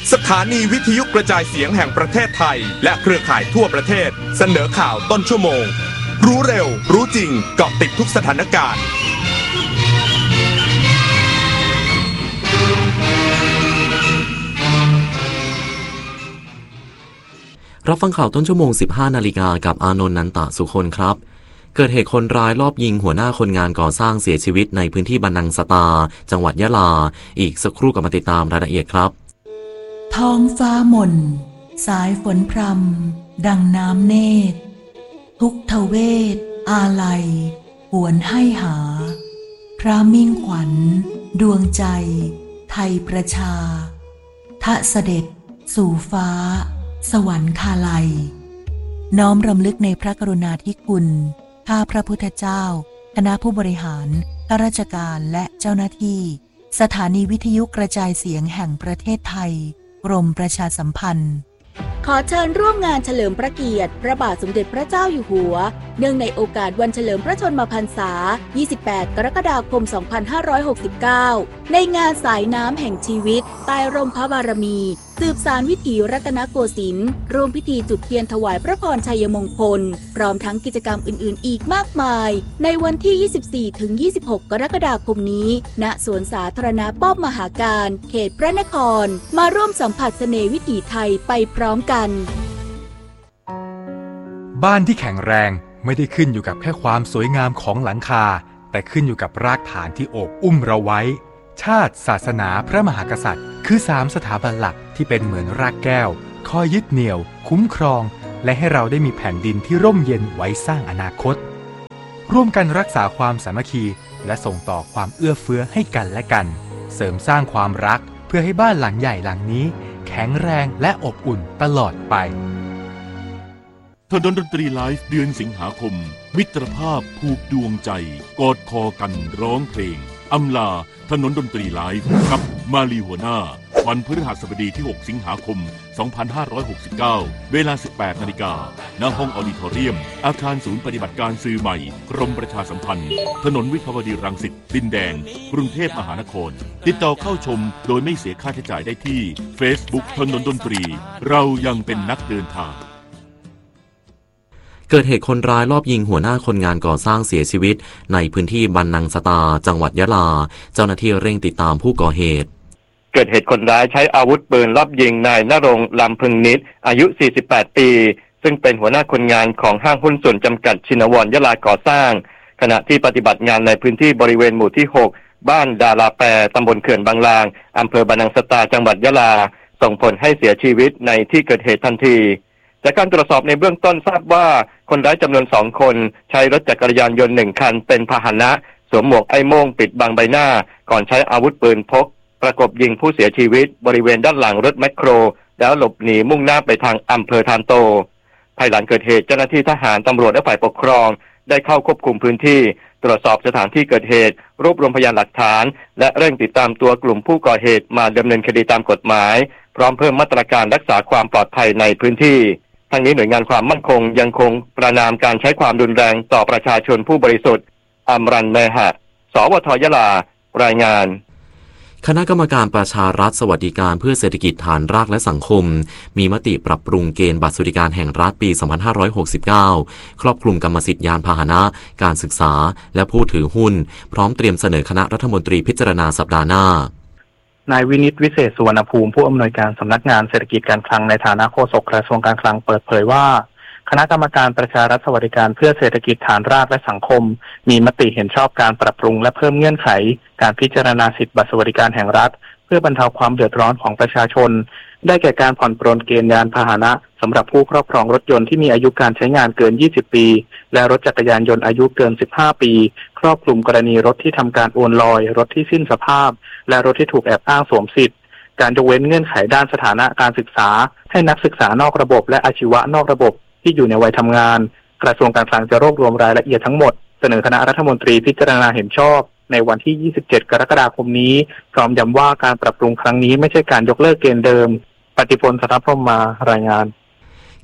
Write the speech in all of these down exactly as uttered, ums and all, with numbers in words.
สถานีวิทยุกระจายเสียงแห่งประเทศไทยและเครือข่ายทั่วประเทศเสนอข่าวต้นชั่วโมงรู้เร็วรู้จริงเกาะติดทุกสถานการณ์รับฟังข่าวต้นชั่วโมง สิบห้านาฬิกากับอานนท์ นันตะสุคนครับเกิดเหตุคนร้ายลอบยิงหัวหน้าคนงานก่อสร้างเสียชีวิตในพื้นที่บันนังสตาจังหวัดยะลาอีกสักครู่กับมาติดตามรายละเอียดครับท้องฟ้าหม่นสายฝนพรำดังน้ำเนตรทุกทเวทอาลัยหวนให้หาพระมิ่งขวัญดวงใจไทยประชาทะเสด็จสู่ฟ้าสวรรคาลัยน้อมรำลึกในพระกรุณาธิคุณข้าพระพุทธเจ้าคณะผู้บริหารข้าราชการและเจ้าหน้าที่สถานีวิทยุกระจายเสียงแห่งประเทศไทยกรมประชาสัมพันธ์ขอเชิญร่วมงานเฉลิมพระเกียรติพระบาทสมเด็จพระเจ้าอยู่หัวเนื่องในโอกาสวันเฉลิมพระชนมพรรษายี่สิบแปดกรกฎาคมสองพันห้าร้อยหกสิบเก้าในงานสายน้ำแห่งชีวิตใต้ร่มพระบารมีสืบสานวิถีรัตนโกสินทร์ร่วมพิธีจุดเทียนถวายพระพรชัยมงคลพร้อมทั้งกิจกรรมอื่นๆอีกมากมายในวันที่ ยี่สิบสี่ถึงยี่สิบหก กรกฎาคมนี้ณสวนสาธารณะป้อมมหาการเขตพระนครมาร่วมสัมผัสเสน่ห์วิถีไทยไปพร้อมกันบ้านที่แข็งแรงไม่ได้ขึ้นอยู่กับแค่ความสวยงามของหลังคาแต่ขึ้นอยู่กับรากฐานที่โอบอุ้มเราไว้ชาติศาสนาพระมหากษัตริย์คือสามสถาบันหลักที่เป็นเหมือนรากแก้วคอยยึดเหนี่ยวคุ้มครองและให้เราได้มีแผ่นดินที่ร่มเย็นไว้สร้างอนาคตร่วมกันรักษาความสามัคคีและส่งต่อความเอื้อเฟื้อให้กันและกันเสริมสร้างความรักเพื่อให้บ้านหลังใหญ่หลังนี้แข็งแรงและอบอุ่นตลอดไปถนนดนตรีไลฟ์เดือนสิงหาคมมิตรภาพผูกดวงใจกอดคอกันร้องเพลงอำลาถนนดนตรีไลฟ์กับมาลีหัวหน้าวันพฤหัสบดีที่หกสิงหาคมสองพันห้าร้อยหกสิบเก้าเวลา สิบแปดนาฬิกา ณ ห้องออดิทอเรียมอาคารศูนย์ปฏิบัติการสื่อใหม่กรมประชาสัมพันธ์ถนนวิภาวดีรังสิตดินแดงกรุงเทพมหานครติดต่อเข้าชมโดยไม่เสียค่าใช้จ่ายได้ที่ Facebook ถนนดนตรีเรายังเป็นนักเดินทางเกิดเหตุคนร้ายลอบยิงหัวหน้าคนงานก่อสร้างเสียชีวิตในพื้นที่บันนังสตาจังหวัดยะลาเจ้าหน้าที่เร่งติดตามผู้ก่อเหตุเกิดเหตุคนร้ายใช้อาวุธปืนลอบยิงนายณรงค์ลำพึงนิดอายุสี่สิบแปดปีซึ่งเป็นหัวหน้าคนงานของห้างหุ้นส่วนจำกัดชินวรยะลาก่อสร้างขณะที่ปฏิบัติงานในพื้นที่บริเวณหมู่ที่หกบ้านดาราแปรตำบลเขื่อนบางลางอำเภอบันนังสตาจังหวัดยะลาส่งผลให้เสียชีวิตในที่เกิดเหตุทันทีจากการตรวจสอบในเบื้องต้นทราบว่าคนร้ายจำนวนสองคนใช้รถจักรยานยนต์หนึ่งคันเป็นพาหนะสวมหมวกไอ้โม่งปิดบังใบหน้าก่อนใช้อาวุธปืนพกประกบยิงผู้เสียชีวิตบริเวณด้านหลังรถแมคโครแล้วหลบหนีมุ่งหน้าไปทางอำเภอทานโตภายหลังเกิดเหตุเจ้าหน้าที่ทหารตำรวจและฝ่ายปกครองได้เข้าควบคุมพื้นที่ตรวจสอบสถานที่เกิดเหตุรวบรวมพยานหลักฐานและเร่งติดตามตัวกลุ่มผู้ก่อเหตุมาดำเนินคดีตามกฎหมายพร้อมเพิ่มมาตรการรักษาความปลอดภัยในพื้นที่ทั้งนี้หน่วยงานความมั่นคงยังคงประณามการใช้ความรุนแรงต่อประชาชนผู้บริสุทธิ์อัมรันเมหะสวทยะลารายงานคณะกรรมการประชารัฐสวัสดิการเพื่อเศรษฐกิจฐานรากและสังคมมีมติปรับปรุงเกณฑ์บัตรสวัสดิการแห่งรัฐปีสองพันห้าร้อยหกสิบเก้าครอบคลุมกรรมสิทธิยานพาหนะการศึกษาและผู้ถือหุ้นพร้อมเตรียมเสนอคณะรัฐมนตรีพิจารณาสัปดาห์หน้านายวินิตวิเศษสุวรรณภูมิผู้อำนวยการสำนักงานเศรษฐกิจการคลังในฐานะโฆษกกระทรวงการคลังเปิดเผยว่าคณะกรรมการประชารัฐสวัสดิการเพื่อเศรษฐกิจฐานรากและสังคมมีมติเห็นชอบการปรับปรุงและเพิ่มเงื่อนไขการพิจารณาสิทธิบัตรสวัสดิการแห่งรัฐเพื่อบรรเทาความเดือดร้อนของประชาชนได้แก่การผ่อนปรนเกณฑ์ยานพาหนะสำหรับผู้ครอบครองรถยนต์ที่มีอายุการใช้งานเกินยี่สิบปีและรถจักรยานยนต์อายุเกินสิบห้าปีครอบคลุมกรณีรถที่ทำการโอนลอยรถที่สิ้นสภาพและรถที่ถูกแอบอ้างสวมสิทธิ์การยกเว้นเงื่อนไขด้านสถานะการศึกษาให้นักศึกษานอกระบบและอาชีวะนอกระบบที่อยู่ในวัยทำงานกระทรวงการคลังจะรวบรวมรายละเอียดทั้งหมดเสนอคณะรัฐมนตรีพิจารณาเห็นชอบในวันที่ยี่สิบเจ็ดกรกฎาคมนี้พร้อมย้ำว่าการปรับปรุงครั้งนี้ไม่ใช่การยกเลิกเกณฑ์เดิมปฏิพล สัทธพรหมมารายงาน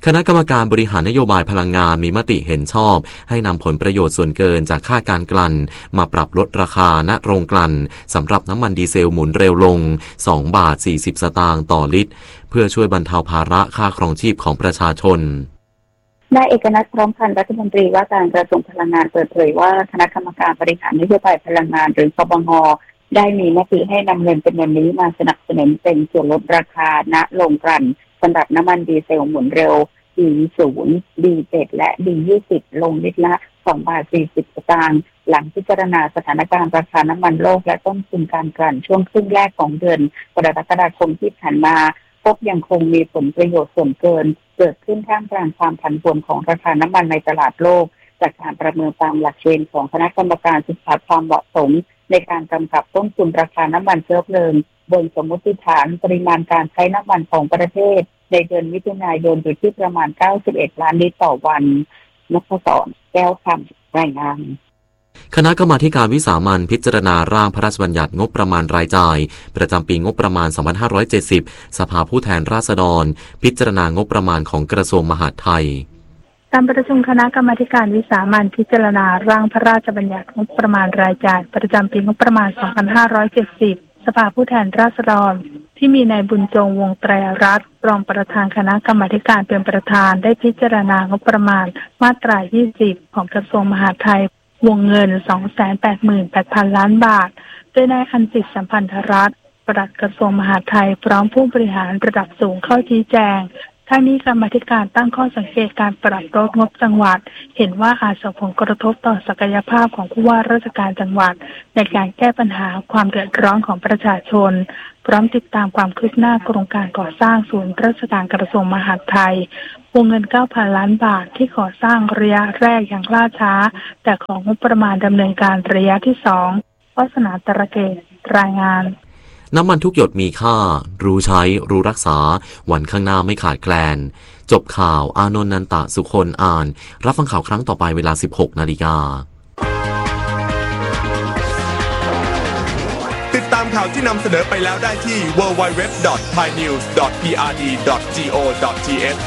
คณะกรรมการบริหารนโยบายพลังงานมีมติเห็นชอบให้นำผลประโยชน์ส่วนเกินจากค่าการกลั่นมาปรับลดราคาณโรงกลั่นสำหรับน้ำมันดีเซลหมุนเร็วลงสองบาทสี่สิบสตางค์ต่อลิตรเพื่อช่วยบรรเทาภาระค่าครองชีพของประชาชนนายเอกนัทพร้อมพันธ์รัฐมนตรีว่าการกระทรวงพลังงานเปิดเผยว่าคณะกรรมการบริหารนโยบายพลังงานหรือคบง.ได้มีมติให้นำเงินจำนวนนี้มาสนับสนุนเป็นส่วนลดราคาณโรงกลั่นสำหรับน้ำมันดีเซลหมุนเร็ว ดี ศูนย์ ดี เจ็ด และ ดี ยี่สิบ ลงลิตรละสองบาทสี่สิบสตางค์หลังพิจารณาสถานการณ์ราคาน้ำมันโลกและต้นทุนการกลั่นช่วงครึ่งแรกของเดือนกรกฎาคมที่ผ่านมาพบยังคงมีผลประโยชน์ส่วนเกินเกิดขึ้นท่ามกลางความผันผวนของราคาน้ำมันในตลาดโลกจากการประเมินตามหลักเกณฑ์ของคณะกรรมการศึกษาความเหมาะสมในการกำกับต้นทุนราคาน้ำมันเชื้อเพลิงบนสมมติฐานปริมาณการใช้น้ำมันของประเทศในเดือนมิถุนายนอยู่ที่ประมาณเก้าสิบเอ็ดล้านลิตรต่อวันนพศรแก้วคำรายงานคณะกรรมาการวิสามัญพิจารณาร่างพระราชบัญญัติงบประมาณรายจ่ายประจำปีงบประมาณสองพันห้าร้อยเจ็ดสิบสภาผู้แทนราษฎรพิจารณางบประมาณของกระทรวงมหาดไทยการประชุมคณะกรรมาการวิสามัญพิจารณาร่างพระราชบัญญัติงบประมาณรายจ่ายประจำปีงบประมาณสองพันห้าร้อยเจ็ดสิบสภาผู้แทนราษฎรที่มีนายบุญจงวงไตรรัตน์รองประธานคณะกรรมาการเป็นประธานได้พิจารณางบประมาณมาตรายี่สิบของกระทรวงมหาดไทยวงเงิน สองแสนแปดหมื่นแปดพัน ล้านบาทโดยนายอันสิทธิ์สัมพันธรัตน์ปลัดกระทรวงมหาดไทยพร้อมผู้บริหารระดับสูงเข้าชี้แจงทั้งนี้กรรมาธิการตั้งข้อสังเกตการปรับลดงบจังหวัดเห็นว่าอาจส่งผลกระทบต่อศักยภาพของผู้ว่าราชการจังหวัดในการแก้ปัญหาความเดือดร้อนของประชาชนพร้อมติดตามความคืบหน้าโครงการก่อสร้างศูนย์ราชการกระทรวงมหาดไทยวงเงิน เก้าพัน ล้านบาทที่ก่อสร้างระยะแรกอย่างล่าช้าแต่ของงบประมาณดำเนินการระยะที่สองวาสนาตระเกตรายงานน้ำมันทุกหยดมีค่ารู้ใช้รู้รักษาวันข้างหน้าไม่ขาดแคลนจบข่าวอานนท์นันตะสุคนอ่านรับฟังข่าวครั้งต่อไปเวลา สิบหกนาฬิกาติดตามข่าวที่นำเสนอไปแล้วได้ที่ ดับเบิลยู ดับเบิลยู ดับเบิลยู ดอท ไทยนิวส์ ดอท พี อาร์ ดี ดอท จี โอ ดอท ที เอช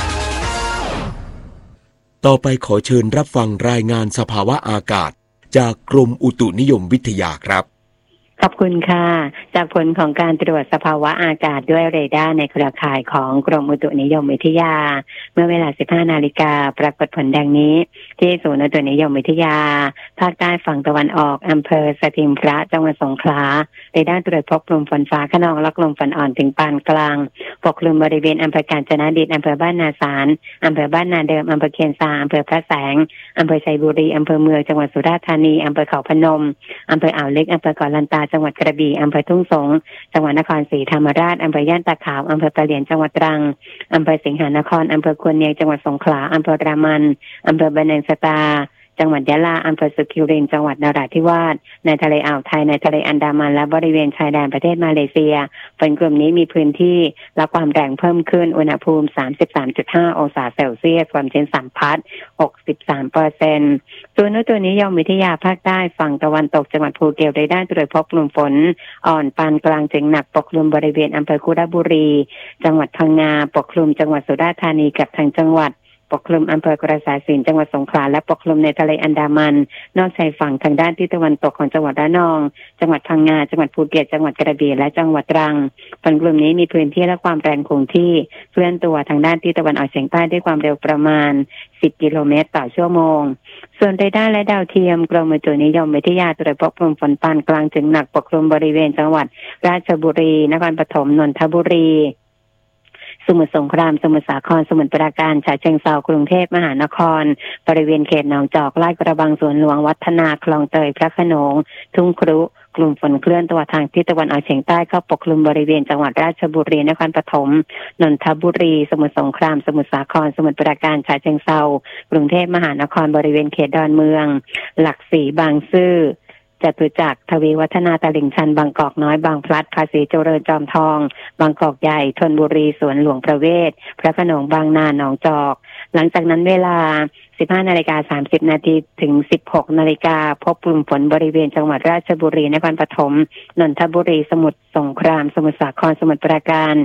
ต่อไปขอเชิญรับฟังรายงานสภาวะอากาศจากกรมอุตุนิยมวิทยาครับขอบคุณค่ะจากผลของการตรวจสภาวะอากาศด้วยเรดาร์ในเครือข่ายของกรมอุตุนิยมวิทยาเมื่อเวลา สิบห้านาฬิกาปรากฏผลดังนี้ที่ศูนย์อุตุนิยมวิทยาภาคใต้ฝั่งตะวันออกอำเภอสถิงพระจังหวัดสงขลาเรดาร์ตรวจพบกลุ่มฝนฟ้าคะนองและกลุ่มฝนอ่อนถึงปานกลางปกคลุมบริเวณอำเภอกาญจนดิตอำเภอบ้านนาสารอำเภอบ้านนาเดิมอำเภอเคียนซาอำเภอพระแสงอำเภอชัยบุรีอำเภอเมืองจังหวัดสุราษฎร์ธานีอำเภอเขาพนมอำเภออ่าวเล็กอำเภอเกาะลันตาจังหวัดกระบี่อำเภอทุ่งสงจังหวัดนครศรีธรรมราชอำเภอย่านตาขาวอำเภอปะเหลียนจังหวัดตรังอำเภอสิงหนครอำเภอควรเนียงจังหวัดสงขลาอำเภอรามันอำเภอบะเนงสตาจังหวัดยะลาอำเภอสุขิรินจังหวัดนราธิวาสในทะเลอ่าวไทยในทะเลอันดามันและบริเวณชายแดนประเทศมาเลเซียฝนกลุ่มนี้มีพื้นที่และความแรงเพิ่มขึ้นอุณหภูมิ สามสิบสามจุดห้า องศาเซลเซียสความชื้นสัมพัทธ์ หกสิบสามเปอร์เซ็นต์ ศูนย์อุตุนิยมวิทยาภาคใต้ฝั่งตะวันตกจังหวัดภูเก็ตได้ได้ตรวจพบกลุ่มฝนอ่อนปานกลางถึงหนักปกคลุมบริเวณอำเภอคุระบุรีจังหวัดพังงาปกคลุมจังหวัดสุราษฎร์ธานีกับทางจังหวัดปกคลุมอำเภอกระสายสินจังหวัดสงขลาและปกคลุมในทะเลอันดามันนอกชายฝั่งทางด้านทิศตะวันตกของจังหวัดระนองจังหวัดพังงาจังหวัดภูเก็ตจังหวัดกระบี่และจังหวัดตรังฝนกลุ่มนี้มีพื้นที่และความแรงคงที่เคลื่อนตัวทางด้านทิศตะวันออกเฉียงใต้ด้วยความเร็วประมาณสิบกิโลเมตรต่อชั่วโมงส่วนเรดาร์และดาวเทียมกรมอุตุนิยมวิทยาตรวจพบกลุ่มฝนปานกลางถึงหนักปกคลุมบริเวณจังหวัดราชบุรีนครปฐมนนทบุรีสมุทรสงครามสมุทรสาครสมุทรปราการฉะเชิงเทรากรุงเทพมหานครบริเวณเขตหนองจอกลาดกระบังสวนหลวงวัฒนาคลองเตยพระโขนงทุ่งครุกลุ่มฝนเคลื่อนตัวทางทิศตะวันออกเฉียงใต้เข้าปกคลุมบริเวณจังหวัดราชบุรีนครปฐมนนทบุรีสมุทรสงครามสมุทรสาครสมุทรปราการฉะเชิงเทรากรุงเทพมหานครบริเวณเขตดอนเมืองหลักสี่บางซื่อจตุจักรทวีวัฒนาตลิ่งชันบางกอกน้อยบางพลัดภาษีเจริญจอมทองบางกอกใหญ่ธนบุรีสวนหลวงประเวศพระโขนงบางนาหนองจอกหลังจากนั้นเวลา สิบห้านาฬิกาสามสิบนาทีถึง สิบหกนาฬิกาพบกลุ่มฝนบริเวณจังหวัดราชบุรีนครปฐมนนทบุรีสมุทรสงครามสมุทรสาครสมุทรปราการฉ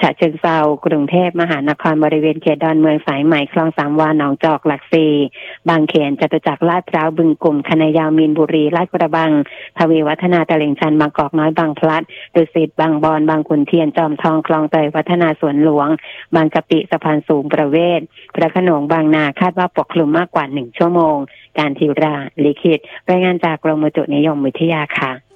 ฉะเชิงเทรากรุงเทพมหานครบริเวณเขตดอนเมืองสายไหมคลองสามวาหนองจอกหลักสี่บางเขนจตุจักรลาดพร้าวบึงกลุ่มคณะยาวมีนบุรีลาดกระบังทวีวัฒนาตลิ่งชันบางกอกน้อยบางพลัดดุสิตบางบอนบางขุนเทียนจอมทองคลองเตยวัฒนาสวนหลวงบางกะปิสะพานสูงประเวศพระโขนงบางนาคาดว่าปกคลุมมากกว่าหนึ่งชั่วโมงการทีราลิขิตรายงานจากกรมอุตุนิยมวิทยาค่ะ